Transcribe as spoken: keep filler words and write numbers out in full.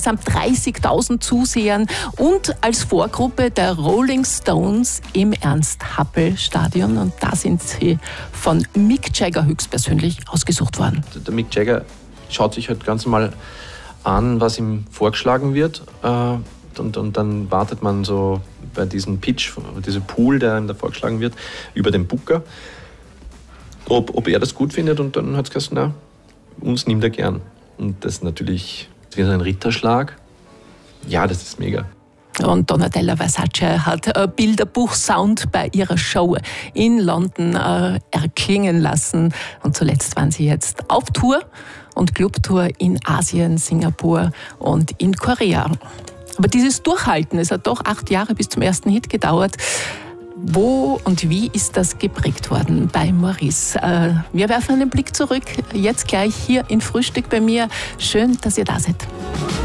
insgesamt dreißigtausend Zusehern und als Vorgruppe der Rolling Stones im Ernst-Happel-Stadion. Und da sind sie von Mick Jagger höchstpersönlich ausgesucht worden. Der Mick Jagger schaut sich halt ganz normal an, was ihm vorgeschlagen wird. Und, und dann wartet man so bei diesem Pitch, diesem Pool, der ihm da vorgeschlagen wird, über den Booker, ob, ob er das gut findet. Und dann hat es gesagt, na, uns nimmt er gern. Und das ist natürlich wie ein Ritterschlag. Ja, das ist mega. Und Donatella Versace hat äh, Bilderbuch-Sound bei ihrer Show in London äh, erklingen lassen. Und zuletzt waren sie jetzt auf Tour und Clubtour in Asien, Singapur und in Korea. Aber dieses Durchhalten, es hat doch acht Jahre bis zum ersten Hit gedauert. Wo und wie ist das geprägt worden bei Maurice? Äh, wir werfen einen Blick zurück, jetzt gleich hier in Frühstück bei mir. Schön, dass ihr da seid.